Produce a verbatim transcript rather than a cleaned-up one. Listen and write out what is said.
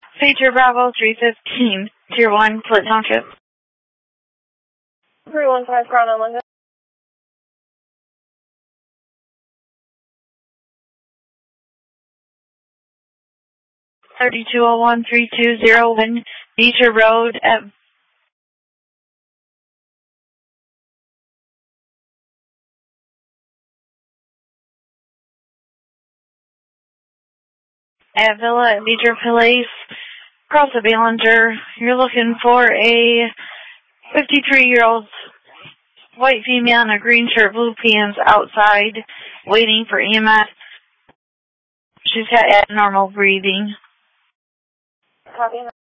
Feature Bravo three fifteen, Tier one, Flint Township. three one five, Crown on Lincoln. thirty-two oh one, three two oh one, Beecher Road at at Villa at Beecher Place, across the Ballinger. You're looking for a fifty-three-year-old white female in a green shirt, blue pants, outside, waiting for E M S. She's got abnormal breathing. Copy.